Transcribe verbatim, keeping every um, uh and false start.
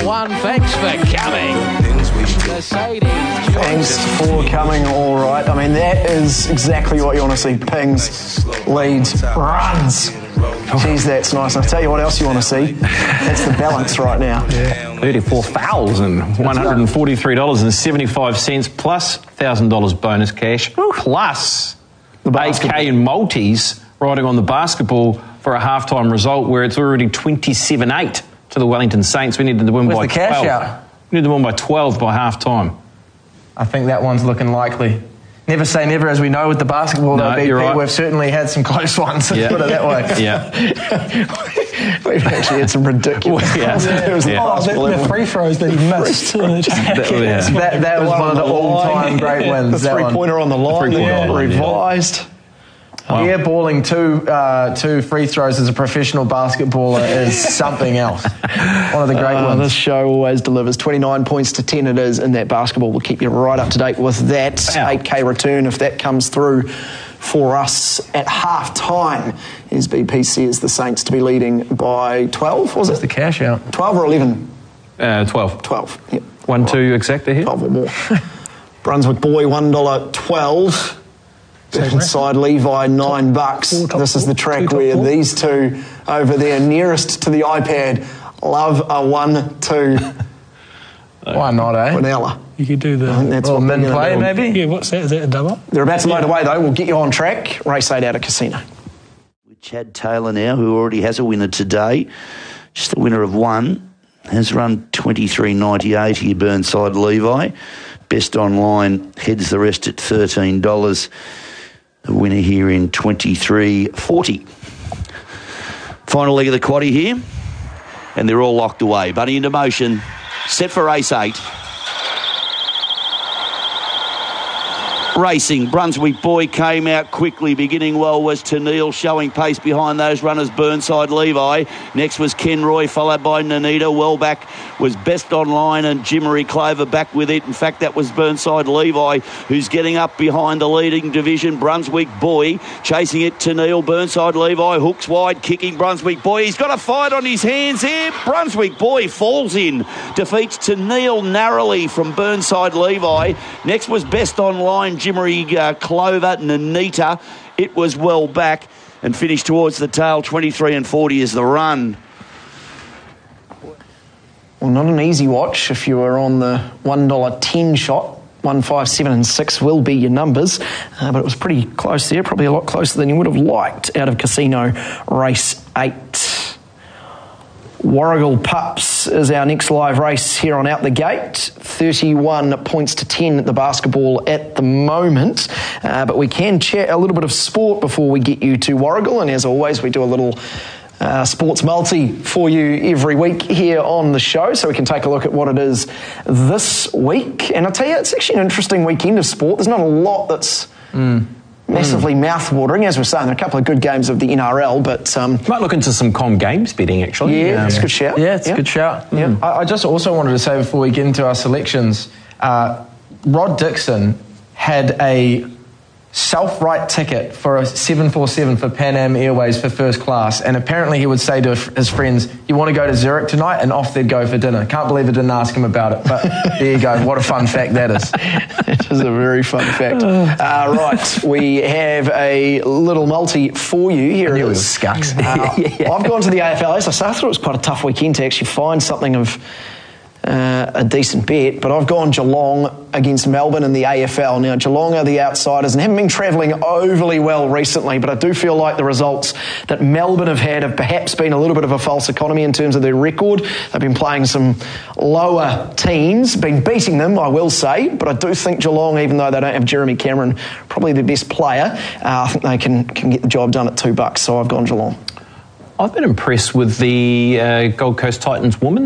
one. Thanks for coming. Mercedes. Thanks for coming, all right. I mean, that is exactly what you want to see. Pings, leads, runs. Geez, that's nice. And I'll tell you what else you want to see. That's the balance right now. Yeah. thirty-four thousand one hundred forty-three dollars and seventy-five cents plus one thousand dollars bonus cash, plus the eight K in multis riding on the basketball for a halftime result where it's already twenty-seven eight to the Wellington Saints. We needed to win Where's by the cash twelve. out? We needed to win by twelve by halftime. I think that one's looking likely. Never say never, as we know with the basketball. No, though, B P, you're right. We've certainly had some close ones. Let's Yeah. put it that way. Yeah. We've actually had some ridiculous. Well, yeah. It was Yeah. the, Oh, the, the free throws that he missed. That- yeah. That, that was one of the all-time great wins. The that one. three-pointer on the line. three-pointer yeah. on the line, yeah. Revised. Wow. Yeah, balling two uh, two free throws as a professional basketballer is something else. One of the great Uh, ones. this show always delivers. twenty-nine points to ten it is in that basketball. We'll keep you right up to date with that. Wow. eight K return if that comes through for us at half time. Is B P says the Saints to be leading by twelve, was What's it? the cash out? twelve or eleven? Uh, twelve. twelve, yep. One, two exact ahead. twelve or more. Brunswick boy, one dollar twelve. Back inside Levi, nine bucks. This is the track where these two over there, nearest to the iPad, love a one, two. Why not, eh? Vanilla. You could do the I think that's Little what they're min gonna play, do. maybe? yeah. What's that? Is that a double? They're about to load away though. We'll get you on track. Race eight out of Casino. With Chad Taylor now, who already has a winner today, just a winner of one, has run twenty-three ninety-eight here, Burnside Levi. Best online heads the rest at thirteen dollars. The winner here in twenty-three forty. Final leg of the quaddie here, and they're all locked away. Bunny into motion, set for race eight. Racing, Brunswick boy came out quickly. Beginning well was Tennille, showing pace behind those runners, Burnside Levi. Next was Ken Roy, followed by Nanita. Well back was Best Online and Jimmery Clover back with it. In fact, that was Burnside Levi, who's getting up behind the leading division. Brunswick boy chasing it, Tennille. Burnside Levi hooks wide, kicking Brunswick boy. He's got a fight on his hands here. Brunswick boy falls in, defeats Tennille narrowly from Burnside Levi. Next was Best Online, Jimmery uh, Clover, Nanita. It was well back and finished towards the tail. twenty-three and forty is the run. Well, not an easy watch if you were on the one dollar ten shot. One, five, seven and six will be your numbers, uh, but it was pretty close there, probably a lot closer than you would have liked out of Casino race eight. Warrigal Pups is our next live race here on Out the Gate. thirty-one points to ten at the basketball at the moment. Uh, but we can chat a little bit of sport before we get you to Warrigal. And as always, we do a little uh, sports multi for you every week here on the show. So we can take a look at what it is this week. And I'll tell you, it's actually an interesting weekend of sport. There's not a lot that's... Mm. Massively mm. mouth-watering. As we're saying, there are a couple of good games of the N R L, but... Um, Might look into some Com Games betting, actually. Yeah, um, it's a good shout. Yeah, it's yeah. a good shout. Yeah. Mm. I, I just also wanted to say before we get into our selections, uh, Rod Dixon had a self-write ticket for a seven forty-seven for Pan Am Airways for first class, and apparently he would say to his friends, you want to go to Zurich tonight? And off they'd go for dinner. Can't believe I didn't ask him about it, but there you go. What a fun fact that is. It is a very fun fact. Uh, right, we have a little multi for you. Here it is. Scucks. Uh, yeah. I've gone to the A F L. As I say, I thought it was quite a tough weekend to actually find something of uh, a decent bet, but I've gone Geelong against Melbourne in the A F L. Now, Geelong are the outsiders and haven't been travelling overly well recently, but I do feel like the results that Melbourne have had have perhaps been a little bit of a false economy in terms of their record. They've been playing some lower teams, been beating them, I will say, but I do think Geelong, even though they don't have Jeremy Cameron, probably their best player, uh, I think they can, can get the job done at two bucks, so I've gone Geelong. I've been impressed with the uh, Gold Coast Titans women